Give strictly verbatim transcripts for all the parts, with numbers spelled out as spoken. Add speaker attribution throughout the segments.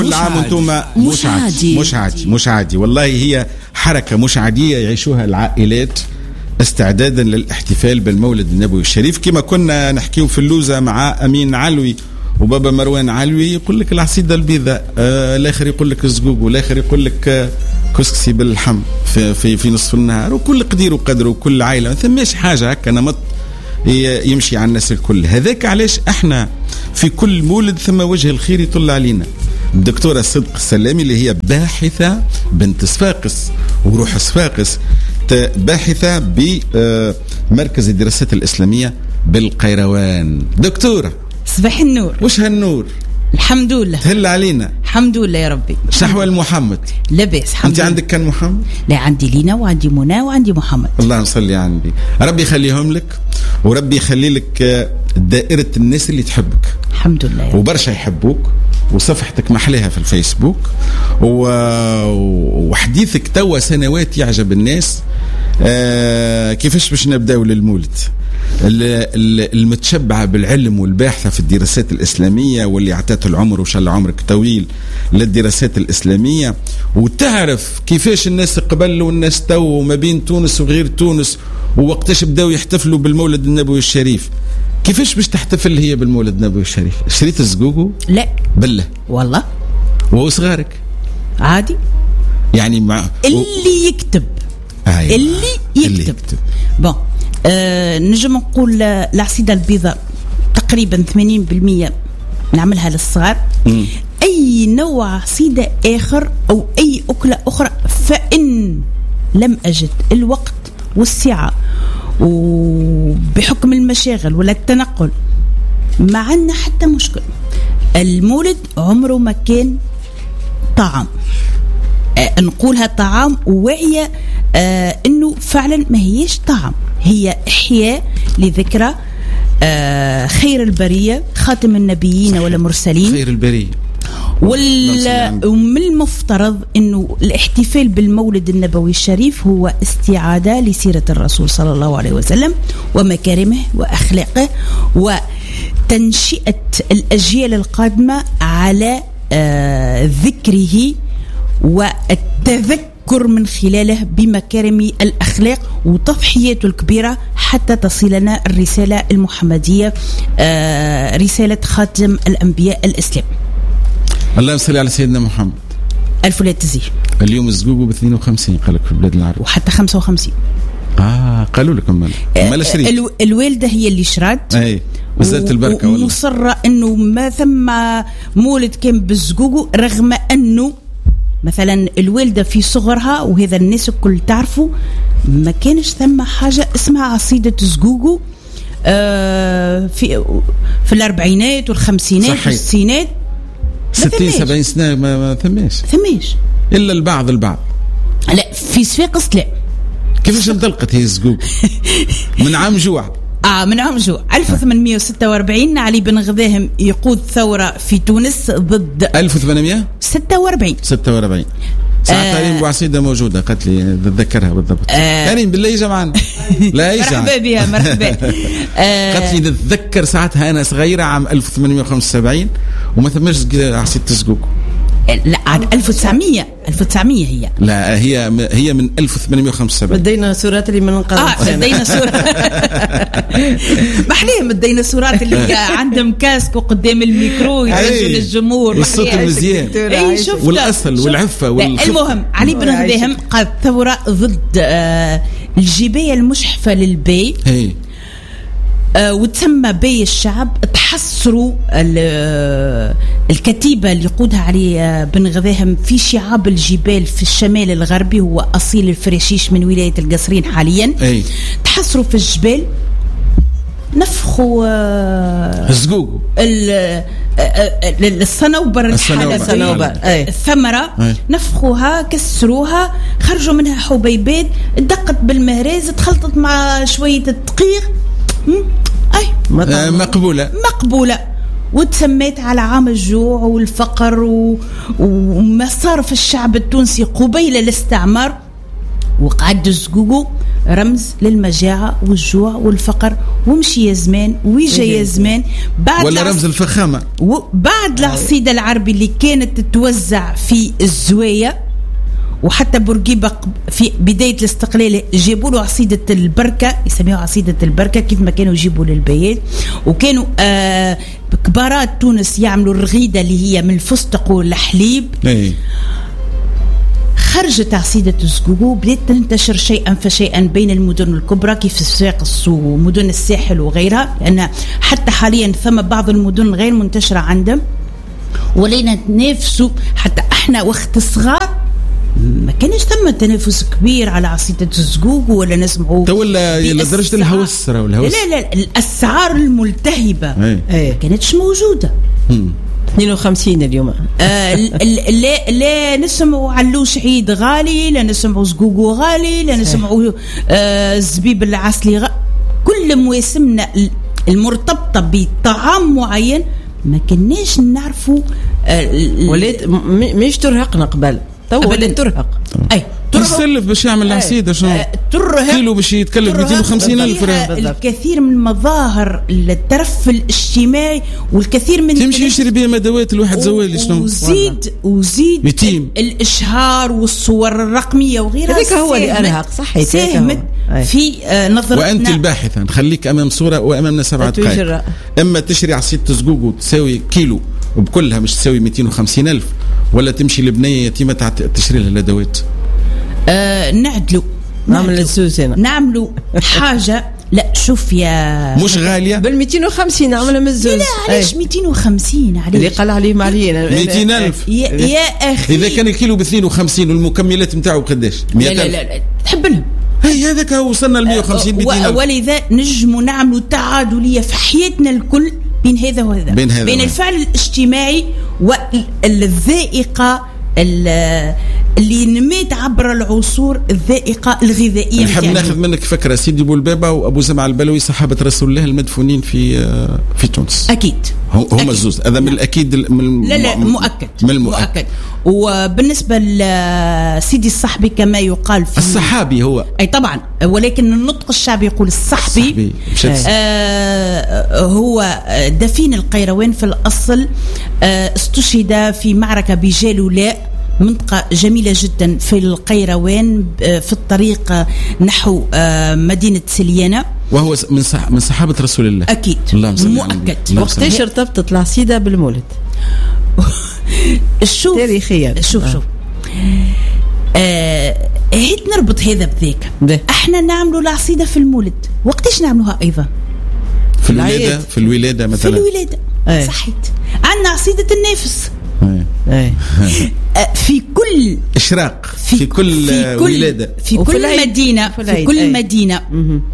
Speaker 1: كل عام وانتم مش عادي مش عادي مش عادي والله. هي حركة مش عادية يعيشوها العائلات استعدادا للاحتفال بالمولد النبوي الشريف. كما كنا نحكيو في اللوزة مع أمين علوي وبابا مروان علوي، يقول لك العصيدة البيضاء، آه الآخر يقول لك الزقوق، والآخر يقول لك آه كسكسي باللحم في, في, في نصف النهار، وكل قدير وقدر وكل عائلة ما ثماش حاجة هكا نمط يمشي على الناس الكل. هذاك علاش احنا في كل مولد ثم وجه الخير يطل علينا. الدكتورة صدق السلامي اللي هي باحثة بنت صفاقس وروح صفاقس، باحثة بمركز الدراسات الإسلامية بالقيروان. دكتورة
Speaker 2: صباح النور.
Speaker 1: وش هالنور؟
Speaker 2: الحمد لله.
Speaker 1: تهل علينا.
Speaker 2: الحمد لله يا ربي.
Speaker 1: شحوال محمد
Speaker 2: لاباس.
Speaker 1: انت عندك كان محمد؟
Speaker 2: لا عندي لينا وعندي منى وعندي محمد.
Speaker 1: اللهم صل على النبي. ربي يخليهم لك وربي يخلي لك دائرة الناس اللي تحبك.
Speaker 2: الحمد لله.
Speaker 1: وبرشا يحبوك وصفحتك محلها في الفيسبوك و... وحديثك توا سنوات يعجب الناس. آه كيفاش باش نبداو للمولد المتشبعة بالعلم والباحثة في الدراسات الإسلامية واللي عطاته العمر وشال عمرك طويل للدراسات الإسلامية، وتعرف كيفاش الناس قبل والناس تو وما بين تونس وغير تونس ووقتاش بداو يحتفلوا بالمولد النبوي الشريف. كيفاش باش تحتفل هي بالمولد النبوي الشريف؟ شريت الزقوقو؟
Speaker 2: لا
Speaker 1: بالله
Speaker 2: والله.
Speaker 1: وصغارك
Speaker 2: عادي
Speaker 1: يعني مع
Speaker 2: اللي يكتب
Speaker 1: أيوة.
Speaker 2: اللي يكتب,
Speaker 1: اللي يكتب.
Speaker 2: بون آه نجم نقول العصيدة البيضاء تقريبا ثمانين بالمئة نعملها للصغار. م. أي نوع عصيدة آخر أو أي أكلة أخرى فإن لم أجد الوقت والسعة وبحكم المشاغل ولا التنقل ما عندنا حتى مشكل. المولد عمره ما كان طعام، آه نقولها طعام ووعية آه انه فعلا ما هيش طعام، هي احياء لذكرى آه خير البرية خاتم النبيين والمرسلين.
Speaker 1: خير البرية.
Speaker 2: ومن المفترض انه الاحتفال بالمولد النبوي الشريف هو استعادة لسيرة الرسول صلى الله عليه وسلم ومكارمه واخلاقه وتنشئة الاجيال القادمة على آه ذكره والتذكر من خلاله بمكارم الأخلاق وتضحياته الكبيرة حتى تصلنا الرسالة المحمدية، آه رسالة خاتم الأنبياء الإسلام.
Speaker 1: اللهم صل على سيدنا محمد.
Speaker 2: ألف لا تزيه.
Speaker 1: اليوم الزقوق ب اثنين وخمسين قالك في بلاد العرب
Speaker 2: وحتى خمسة وخمسين.
Speaker 1: اه قالوا لكم مال مال شريك.
Speaker 2: الو الوالدة هي اللي شرات.
Speaker 1: اي بزلت البركة والله.
Speaker 2: ومصرة انه ما ثم مولد كان بالزقوق رغم انه مثلا الوالدة في صغرها وهذا الناس الكل تعرفوا ما كانش ثم حاجة اسمها عصيدة زقوقو آه في في الأربعينات والخمسينات والستينات
Speaker 1: ستين سبعين سنة ما, ما ثماش
Speaker 2: ثماش
Speaker 1: إلا البعض البعض.
Speaker 2: لا في صفاقس لا.
Speaker 1: كيفاش انطلقت هي الزقوق؟ من عام جوع.
Speaker 2: آه من عام جوع ألف وثمانمئة وستة وأربعين علي بن غذاهم يقود ثورة في تونس ضد
Speaker 1: ألف وثمانمئة وستة وأربعين ستة وأربعين ساعة تاريخ آه بوعصيدة موجودة قالت لي تذكرها بالضبط. تاريخ آه بالله يجي معنا. لا يجي
Speaker 2: مرحبا بها مرحبا.
Speaker 1: آه قالت لي تتذكر ساعتها أنا صغيرة عام ألف وثمانمئة وخمسة وسبعين وما ثماش عصيدة الزقوق.
Speaker 2: لا عاد ألف وتسعمئة ألف وتسعمئة هي
Speaker 1: لا هي هي من ألف وثمانمئة وخمسة وسبعين.
Speaker 3: بدينا صورات اللي من القرن
Speaker 2: اه بدينا صورات بحليهم بدينا صورات اللي عندهم كاسك وقدام الميكرو يرجوا للجمهور
Speaker 1: والصوت المزيان والاصل والعفه والخف.
Speaker 2: المهم علي بن غذاهم قاد ثوره ضد آه الجبايه المشحفه للبي
Speaker 1: هي
Speaker 2: آه وتسمى بي الشعب. تحصروا الكتيبة اللي يقودها علي بن غذاهم في شعاب الجبال في الشمال الغربي، هو أصيل الفريشيش من ولاية القصرين حاليا.
Speaker 1: أي.
Speaker 2: تحصروا في الجبال نفخوا
Speaker 1: الزقوق
Speaker 2: الصنوبر
Speaker 3: الصنوبر
Speaker 2: الثمرة
Speaker 1: أي.
Speaker 2: نفخوها كسروها خرجوا منها حبيبات دقت بالمهراز تخلطت مع شوية الدقيق أي
Speaker 1: مقبولة
Speaker 2: مقبولة وتسميت على عام الجوع والفقر و... وما صار في الشعب التونسي قبيل الاستعمار. وقعد الزقوقو رمز للمجاعة والجوع والفقر، ومشي يا زمان ويجا يا زمان. بعد
Speaker 1: ولا رمز الفخامة.
Speaker 2: وبعد العصيدة العربي اللي كانت تتوزع في الزوايا، وحتى بورقيبة في بداية الاستقلال جابوا له عصيدة البركة، يسميوها عصيدة البركة كيف ما كانوا يجيبوا للبيات. وكانوا آه كبارات تونس يعملوا الرغيدة اللي هي من الفستق والحليب.
Speaker 1: أي.
Speaker 2: خرجت عصيدة الزقوقو، بدأت تنتشر شيئا فشيئا بين المدن الكبرى كيف صفاقس ومدن الساحل وغيرها، لأن حتى حاليا ثم بعض المدن غير منتشرة عندهم. ولينا نتنافسوا حتى احنا وقت صغار ما كانش ثم تنافس كبير على عصيدة الزقوق ولا نسمعوا
Speaker 1: تولى لدرجة الهوس.
Speaker 2: لا لا الأسعار الملتهبة
Speaker 3: ما
Speaker 2: كانتش موجودة.
Speaker 3: اثنين وخمسين اليوم.
Speaker 2: آه لا لا نسمعوا علوش عيد غالي، لا نسمعوا زقوقو غالي، لا نسمعوا آه الزبيب العسلي غالي. كل مواسمنا المرتبطة بطعام معين ما كناش نعرفوا. آه
Speaker 3: وليت مش ترهقنا قبل تو وليت ترهق.
Speaker 2: أي
Speaker 1: تسلف باش يعمل العصيدة شنو
Speaker 2: ترهق
Speaker 1: كيلو باش يتكلف مئتين وخمسين ألف ريال.
Speaker 2: الكثير من مظاهر الترف الاجتماعي والكثير من
Speaker 1: تمشي يشري بها مدوات الواحد زوالي شنو
Speaker 2: وزيد وزيد
Speaker 1: يتيم.
Speaker 2: الإشهار والصور الرقمية وغيرها
Speaker 3: هذاك هو اللي أرهق صحيح
Speaker 2: ساهمت في نظرتنا.
Speaker 1: وأنت الباحثة نخليك أمام صورة وأمامنا سبعة دقائق. أما تشري عصيدة زقوق تساوي كيلو وبكلها مش تساوي مئتين وخمسين ألف، ولا تمشي لبنية يتيمة تشري لها الأدوات.
Speaker 2: آه نعدلوا
Speaker 3: نعمل السوسينا
Speaker 2: نعملوا حاجة. لا شوف يا
Speaker 3: مش غالية بالمئتين وخمسين نعملها من الزوز.
Speaker 2: لا علاش مئتين وخمسين علاش
Speaker 3: اللي قال عليهم علينا
Speaker 1: مئتين ألف
Speaker 2: يا, يا أخي.
Speaker 1: إذا كان الكيلو باثنين وخمسين والمكملات متاعه قداش؟
Speaker 2: لا لا لا, لا. تحب لهم
Speaker 1: هي هذاك وصلنا ل مئة وخمسين مئتين ألف.
Speaker 2: ولذا نجموا نعملوا تعادلية في حياتنا الكل بين هذا وهذا،
Speaker 1: بين, هذا
Speaker 2: بين
Speaker 1: وهذا.
Speaker 2: الفعل الاجتماعي والذائقة اللي نميت عبر العصور، الذائقة الغذائية.
Speaker 1: نحب ناخذ منك فكرة سيدي بولبابا وأبو زمع البلوي صحابة رسول الله المدفونين في في تونس.
Speaker 2: أكيد
Speaker 1: هم الزوز هذا من الأكيد من
Speaker 2: لا لا مؤكد
Speaker 1: من المؤكد.
Speaker 2: مؤكد. وبالنسبة لسيدي الصحبي كما يقال في
Speaker 1: الصحابي هو
Speaker 2: أي طبعا، ولكن النطق الشعبي يقول الصحبي. آه هو دفين القيروان في الأصل. آه استشهد في معركة بجالولاء، منطقة جميلة جدا في القيروان في الطريق نحو مدينة سليانة،
Speaker 1: وهو من صح من صحابة رسول الله.
Speaker 2: أكيد مؤكد.
Speaker 3: وقتاش ارتبطت العصيدة بالمولد؟
Speaker 2: شوف
Speaker 3: تاريخيا
Speaker 2: شوف شوف آه هيت نربط هذا بذاك. احنا نعملوا العصيدة في المولد، وقتاش نعملوها أيضا
Speaker 1: في الولادة. في الولادة مثلا
Speaker 2: في الولادة أي. صحيت عندنا عصيدة النفس
Speaker 3: أي.
Speaker 2: في كل
Speaker 1: إشراق في, في كل في كل ولادة
Speaker 2: في كل مدينة في, في كل أي. مدينة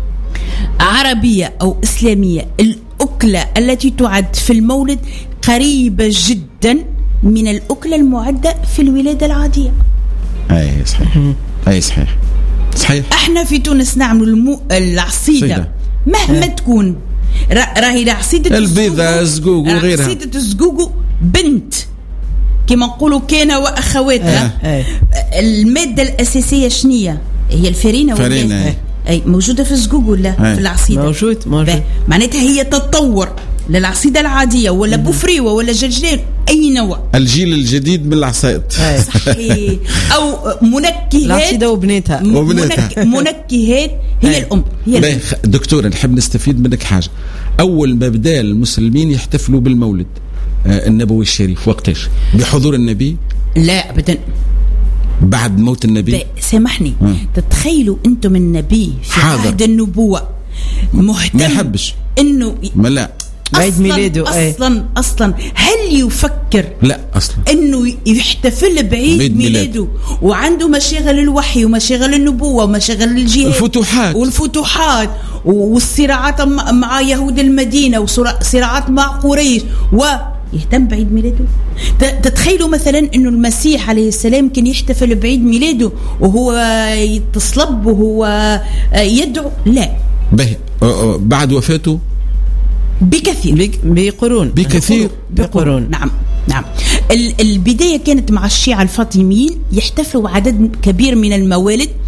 Speaker 2: عربية أو إسلامية الأكلة التي تعد في المولد قريبة جدا من الأكلة المعدة في الولادة العادية.
Speaker 1: أي صحيح. أي صحيح صحيح.
Speaker 2: احنا في تونس نعمل المو... العصيدة صيدة. مهما أي. تكون راهي العصيدة
Speaker 1: البيضة زقوق وغيرها.
Speaker 2: عصيدة زقوق بنت كما نقولوا كان واخواتها. آه. الماده الاساسيه شنية هي؟ الفرينه.
Speaker 1: فرينة
Speaker 2: اي موجوده في الزقوق ولا آه. في العصيده
Speaker 3: موجود موجود.
Speaker 2: معناتها هي تطور للعصيده العاديه ولا بوفريوه ولا جلجلان اي نوع.
Speaker 1: الجيل الجديد من العصائد.
Speaker 2: صحيح. او منكهات
Speaker 3: العصيده وبناتها
Speaker 2: وبناتها منكهات هي أي. الام هي
Speaker 1: الأم. دكتور نحب نستفيد منك حاجه. اول ما بدا المسلمين يحتفلوا بالمولد النبوي الشريف وقتاش؟ بحضور النبي؟
Speaker 2: لا ابدا،
Speaker 1: بعد موت النبي.
Speaker 2: سامحني م. تتخيلوا انتم النبي في عهد النبوة مهتم
Speaker 1: ما يحبش
Speaker 2: انه
Speaker 3: ما لا عيد ميلاده
Speaker 2: اصلا اصلا هل يفكر
Speaker 1: لا اصلا
Speaker 2: انه يحتفل بعيد ميلاده وعنده مشاغل الوحي ومشاغل النبوة ومشاغل الجهاد
Speaker 1: الفتوحات
Speaker 2: والفتوحات والصراعات مع يهود المدينة وصراعات مع قريش و يهتم بعيد ميلاده؟ تتخيلوا مثلا انه المسيح عليه السلام كان يحتفل بعيد ميلاده وهو يتصلب وهو يدعو؟ لا.
Speaker 1: به بعد وفاته
Speaker 2: بكثير
Speaker 3: بقرون
Speaker 1: بكثير
Speaker 2: بقرون. نعم نعم. البداية كانت مع الشيعة الفاطميين يحتفلوا عدد كبير من الموالد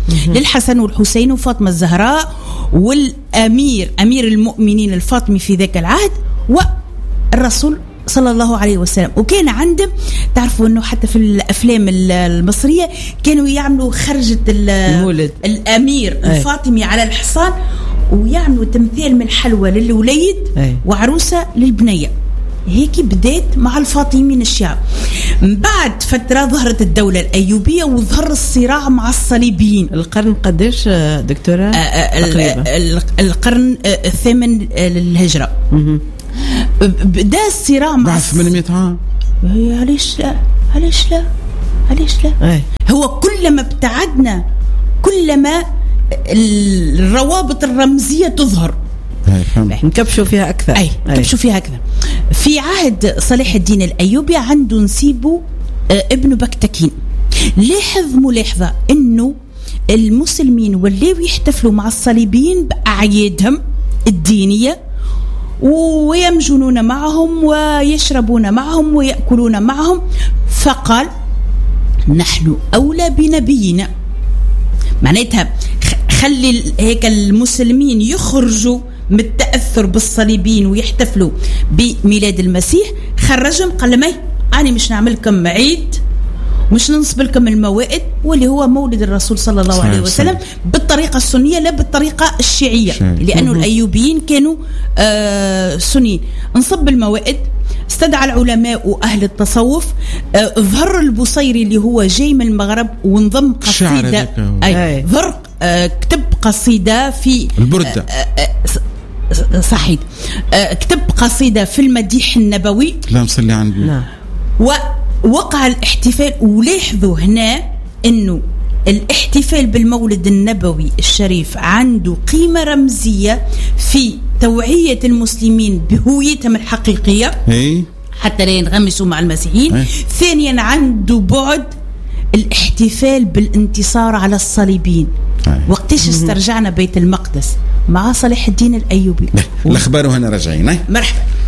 Speaker 2: للحسن والحسين وفاطمة الزهراء والأمير أمير المؤمنين الفاطمي في ذاك العهد والرسول صلى الله عليه وسلم. وكان عندهم تعرفوا انه حتى في الافلام المصريه كانوا يعملوا خرجه
Speaker 3: المولد
Speaker 2: الامير أي. الفاطمي على الحصان ويعملوا تمثال من حلوى للوليد أي. وعروسه للبنيه. هيك بدأت مع الفاطميين الشيعة. من بعد فترة ظهرت الدولة الأيوبية وظهر الصراع مع الصليبيين.
Speaker 3: القرن قديش دكتورة؟
Speaker 2: تقريبا القرن الثامن للهجرة. بدأ الصراع مع
Speaker 1: بعد ثمانمائة عام.
Speaker 2: علاش لا علاش لا علاش لا أي. هو كلما ابتعدنا كلما الروابط الرمزية تظهر،
Speaker 3: نكبشوا فيها أكثر.
Speaker 2: أي نكبشوا فيها أكثر. في عهد صلاح الدين الأيوبي عنده نسيبه ابن بكتكين. لاحظ ملاحظة إنه المسلمين واللي يحتفلوا مع الصليبيين بأعيادهم الدينية ويمجنون معهم ويشربون معهم ويأكلون معهم، فقال نحن أولى بنبينا. معناتها خلي هيك المسلمين يخرجوا من التأثر بالصليبين ويحتفلوا بميلاد المسيح، خرجهم قال لهم أنا مش نعملكم عيد مش ننصب لكم الموائد واللي هو مولد الرسول صلى الله عليه وسلم بالطريقة السنية لا بالطريقة الشيعية، لأنه الأيوبيين كانوا آه سنيين. نصب الموائد، استدعى العلماء وأهل التصوف، آه ظهر البصيري اللي هو جاي من المغرب ونضم قصيدة أي ظهر آه كتب قصيدة في
Speaker 1: البردة
Speaker 2: آه آه صحيح آه كتب قصيدة في المديح النبوي.
Speaker 1: اللهم صل على النبي.
Speaker 2: نعم. ووقع الاحتفال. ولاحظوا هنا انه الاحتفال بالمولد النبوي الشريف عنده قيمة رمزية في توعية المسلمين بهويتهم الحقيقية
Speaker 1: هي.
Speaker 2: حتى لا ينغمسوا مع المسيحيين. ثانيا عنده بعد الاحتفال بالانتصار على الصليبيين. وقتاش استرجعنا بيت المقدس مع صلاح الدين الأيوبي.
Speaker 1: الأخبار هنا راجعين.
Speaker 2: مرحبا.